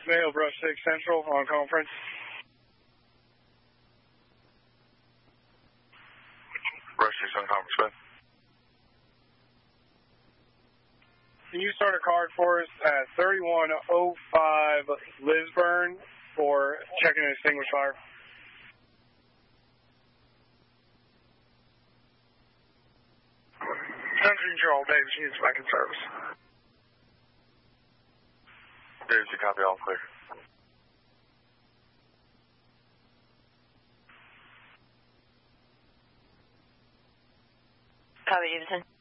Mail Brush 6 Central on conference. Brush 6 on conference, man. Can you start a card for us at 3105 Lisburn for checking an extinguished fire? Country Control, Davis units back in service. Davis, you copy, all clear. Copy, Davidson.